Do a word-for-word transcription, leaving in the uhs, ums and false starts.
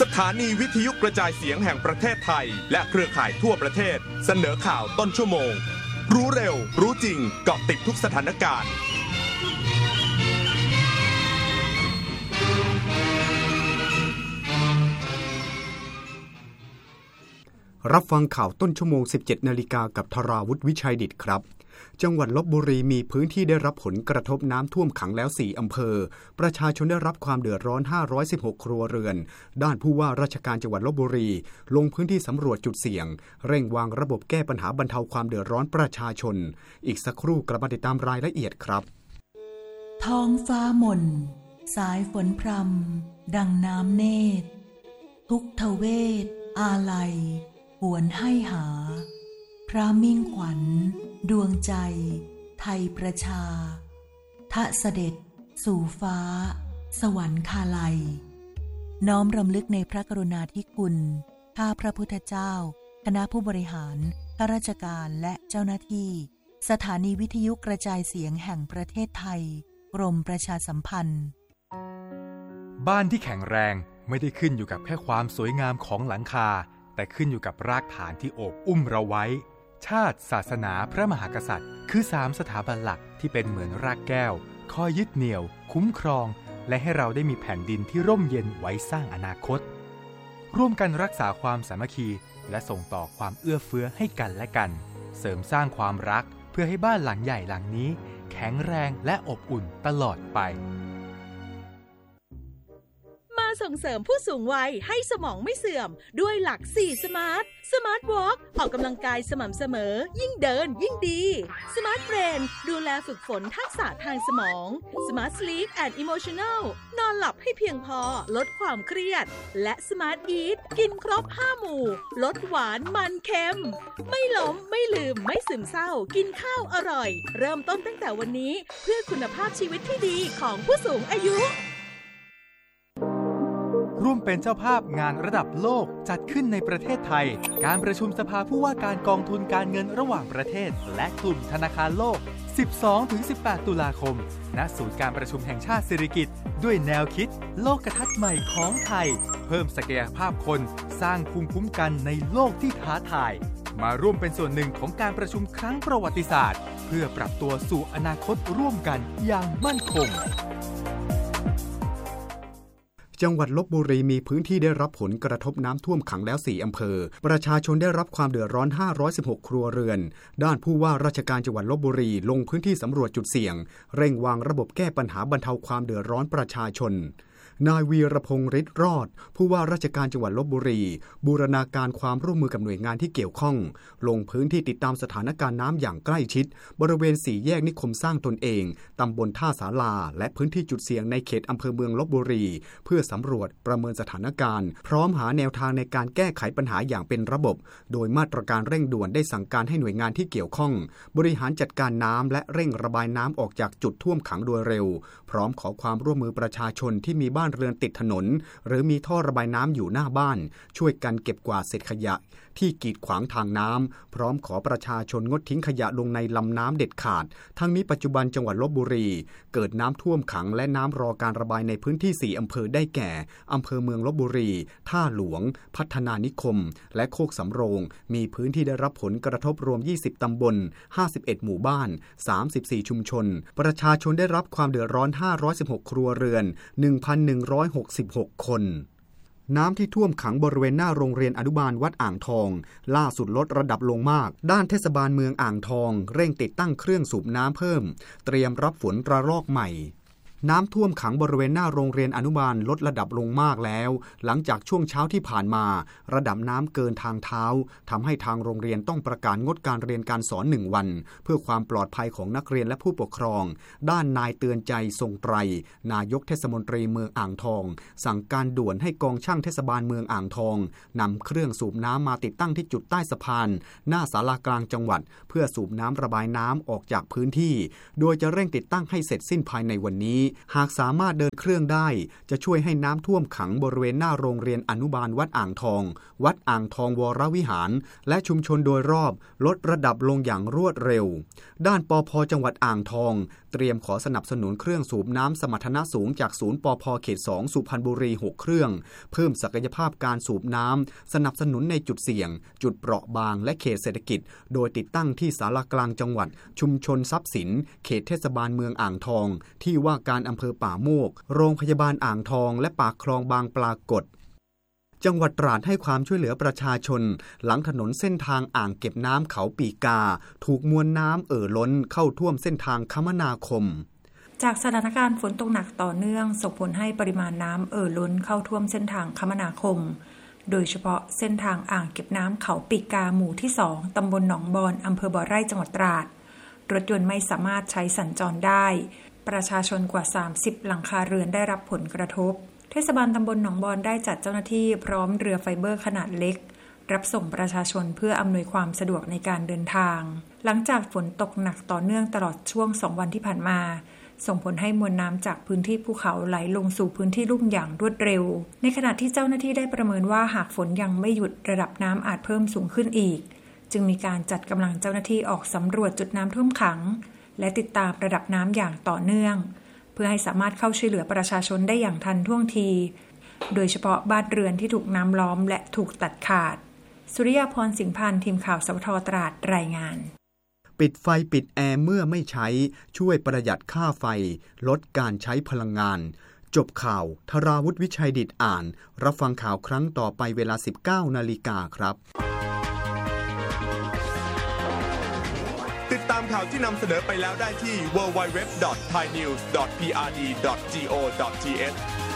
สถานีวิทยุกระจายเสียงแห่งประเทศไทยและเครือข่ายทั่วประเทศเสนอข่าวต้นชั่วโมงรู้เร็วรู้จริงเกาะติดทุกสถานการณ์รับฟังข่าวต้นชั่วโมง สิบเจ็ดนาฬิกา กับธราวุฒิวิชัยดิษฐ์ครับจังหวัดลพบุรีมีพื้นที่ได้รับผลกระทบน้ำท่วมขังแล้วสี่อำเภอประชาชนได้รับความเดือดร้อนห้าร้อยสิบหกครัวเรือนด้านผู้ว่าราชการจังหวัดลพบุรีลงพื้นที่สำรวจจุดเสี่ยงเร่งวางระบบแก้ปัญหาบรรเทาความเดือดร้อนประชาชนอีกสักครู่กลับมาติดตามรายละเอียดครับท้องฟ้าหม่นสายฝนพรำดังน้ำเนตรทุกทเวทอาลัยหวนให้หาพระมิ่งขวัญดวงใจไทยประชาทะเสด็จสู่ฟ้าสวรรคาลัยน้อมรำลึกในพระกรุณาธิคุณข้าพระพุทธเจ้าคณะผู้บริหารข้าราชการและเจ้าหน้าที่สถานีวิทยุกระจายเสียงแห่งประเทศไทยกรมประชาสัมพันธ์บ้านที่แข็งแรงไม่ได้ขึ้นอยู่กับแค่ความสวยงามของหลังคาแต่ขึ้นอยู่กับรากฐานที่โอบอุ้มเราไว้ชาติศาสนาพระมหากษัตริย์คือสามสถาบันหลักที่เป็นเหมือนรากแก้วคอยยึดเหนี่ยวคุ้มครองและให้เราได้มีแผ่นดินที่ร่มเย็นไว้สร้างอนาคตร่วมกันรักษาความสามัคคีและส่งต่อความเอื้อเฟื้อให้กันและกันเสริมสร้างความรักเพื่อให้บ้านหลังใหญ่หลังนี้แข็งแรงและอบอุ่นตลอดไปส่งเสริมผู้สูงวัยให้สมองไม่เสื่อมด้วยหลักสี่สมาร์ทสมาร์ทวอล์กออกกำลังกายสม่ำเสมอยิ่งเดินยิ่งดีสมาร์ทเบรนดูแลฝึกฝนทักษะทางสมองสมาร์ทสลีปแอนด์อิโมชันแนลนอนหลับให้เพียงพอลดความเครียดและสมาร์ทอีทกินครบห้าหมู่ลดหวานมันเค็มไม่ล้มไม่ลืมไม่ซึมเศร้ากินข้าวอร่อยเริ่มต้นตั้งแต่วันนี้เพื่อคุณภาพชีวิตที่ดีของผู้สูงอายุร่วมเป็นเจ้าภาพงานระดับโลกจัดขึ้นในประเทศไทยการประชุมสภาผู้ว่าการกองทุนการเงินระหว่างประเทศและกลุ่มธนาคารโลก สิบสองถึงสิบแปด ตุลาคมณศูนย์การประชุมแห่งชาติสิริกิติ์ด้วยแนวคิดโลกทัศน์ใหม่ของไทยเพิ่มศักยภาพคนสร้างภูมิคุ้มกันในโลกที่ท้าทายมาร่วมเป็นส่วนหนึ่งของการประชุมครั้งประวัติศาสตร์เพื่อปรับตัวสู่อนาคตร่วมกันอย่างมั่นคงจังหวัดลพบุรีมีพื้นที่ได้รับผลกระทบน้ำท่วมขังแล้วสี่อำเภอประชาชนได้รับความเดือดร้อนห้าร้อยสิบหกครัวเรือนด้านผู้ว่าราชการจังหวัดลพบุรีลงพื้นที่สำรวจจุดเสี่ยงเร่งวางระบบแก้ปัญหาบรรเทาความเดือดร้อนประชาชนนายวีรพงษ์ฤทธิ์รอดผู้ว่าราชการจังหวัดลพบุรีบูรณาการความร่วมมือกับหน่วยงานที่เกี่ยวข้องลงพื้นที่ติดตามสถานการณ์น้ำอย่างใกล้ชิดบริเวณสี่แยกนิคมสร้างตนเองตำบลท่าศาลาและพื้นที่จุดเสี่ยงในเขตอำเภอเมืองลพบุรีเพื่อสำรวจประเมินสถานการณ์พร้อมหาแนวทางในการแก้ไขปัญหาอย่างเป็นระบบโดยมาตรการเร่งด่วนได้สั่งการให้หน่วยงานที่เกี่ยวข้องบริหารจัดการน้ำและเร่งระบายน้ำออกจากจุดท่วมขังโดยเร็วพร้อมขอความร่วมมือประชาชนที่มีบ้านเรือนติดถนนหรือมีท่อระบายน้ำอยู่หน้าบ้านช่วยกันเก็บกวาดเศษขยะที่กีดขวางทางน้ำพร้อมขอประชาชนงดทิ้งขยะลงในลำน้ำเด็ดขาดทั้งนี้ปัจจุบันจังหวัดลพบุรีเกิดน้ำท่วมขังและน้ำรอการระบายในพื้นที่สี่อำเภอได้แก่อำเภอเมืองลพบุรีท่าหลวงพัฒนานิคมและโคกสำโรงมีพื้นที่ได้รับผลกระทบรวมยี่สิบตำบลห้าสิบเอ็ดหมู่บ้านสามสิบสี่ชุมชนประชาชนได้รับความเดือดร้อนห้าร้อยสิบหกครัวเรือน หนึ่งพันหนึ่งร้อยหกสิบหก คนน้ำที่ท่วมขังบริเวณหน้าโรงเรียนอนุบาลวัดอ่างทองล่าสุดลดระดับลงมากด้านเทศบาลเมืองอ่างทองเร่งติดตั้งเครื่องสูบน้ำเพิ่มเตรียมรับฝนระลอกใหม่น้ำท่วมขังบริเวณหน้าโรงเรียนอนุบาลลดระดับลงมากแล้วหลังจากช่วงเช้าที่ผ่านมาระดับน้ำเกินทางเท้าทำให้ทางโรงเรียนต้องประกาศงดการเรียนการสอนหนึ่งวันเพื่อความปลอดภัยของนักเรียนและผู้ปกครองด้านนายเตือนใจทรงไตรนายกเทศมนตรีเมืองอ่างทองสั่งการด่วนให้กองช่างเทศบาลเมืองอ่างทองนำเครื่องสูบน้ำมาติดตั้งที่จุดใต้สะพานหน้าศาลากลางจังหวัดเพื่อสูบน้ำระบายน้ำออกจากพื้นที่โดยจะเร่งติดตั้งให้เสร็จสิ้นภายในวันนี้หากสามารถเดินเครื่องได้จะช่วยให้น้ำท่วมขังบริเวณหน้าโรงเรียนอนุบาลวัดอ่างทองวัดอ่างทองวรวิหารและชุมชนโดยรอบลดระดับลงอย่างรวดเร็วด้านปภ.จังหวัดอ่างทองเตรียมขอสนับสนุนเครื่องสูบน้ำสมรรถนะสูงจากศูนย์ปภ.เขตสองสุพรรณบุรีหกเครื่องเพิ่มศักยภาพการสูบน้ำสนับสนุนในจุดเสี่ยงจุดเปราะบางและเขตเศรษฐกิจโดยติดตั้งที่ศาลากลางจังหวัดชุมชนทรัพย์สินเขตเทศบาลเมืองอ่างทองที่ว่าการอำเภอป่าโมกโรงพยาบาลอ่างทองและปากคลองบางปรากฏจังหวัดตราดให้ความช่วยเหลือประชาชนหลังถนนเส้นทางอ่างเก็บน้ำเขาปีกาถูกมวลน้ำเอ่อล้นเข้าท่วมเส้นทางคมนาคมจากสถานการณ์ฝนตกหนักต่อเนื่องส่งผลให้ปริมาณน้ำเอ่อล้นเข้าท่วมเส้นทางคมนาคมโดยเฉพาะเส้นทางอ่างเก็บน้ำเขาปีกาหมู่ที่สองตำบลหนองบอนอำเภอบ่อไร่จังหวัดตราดรถยนต์ไม่สามารถใช้สัญจรได้ประชาชนกว่าสามสิบหลังคาเรือนได้รับผลกระทบเทศบาลตำบลหนองบอนได้จัดเจ้าหน้าที่พร้อมเรือไฟเบอร์ขนาดเล็กรับส่งประชาชนเพื่ออำนวยความสะดวกในการเดินทางหลังจากฝนตกหนักต่อเนื่องตลอดช่วงสองวันที่ผ่านมาส่งผลให้มวลน้ำจากพื้นที่ภูเขาไหลลงสู่พื้นที่ลุ่มอย่างรวดเร็วในขณะที่เจ้าหน้าที่ได้ประเมินว่าหากฝนยังไม่หยุดระดับน้ำอาจเพิ่มสูงขึ้นอีกจึงมีการจัดกำลังเจ้าหน้าที่ออกสำรวจจุดน้ำท่วมขังและติดตามระดับน้ำอย่างต่อเนื่องเพื่อให้สามารถเข้าช่วยเหลือประชาชนได้อย่างทันท่วงทีโดยเฉพาะบ้านเรือนที่ถูกน้ำล้อมและถูกตัดขาดสุริยาพรสิงห์พันธ์ทีมข่าวสวทตราดรายงานปิดไฟปิดแอร์เมื่อไม่ใช้ช่วยประหยัดค่าไฟลดการใช้พลังงานจบข่าวธราวุฒิวิชัยดิษฐ์อ่านรับฟังข่าวครั้งต่อไปเวลา สิบเก้านาฬิกาครับติดตามข่าวที่นำเสนอไปแล้วได้ที่ ดับเบิลยู ดับเบิลยู ดับเบิลยู ดอท ไทยนิวส์ ดอท พี อาร์ ดี ดอท จี โอ ดอท ที เอช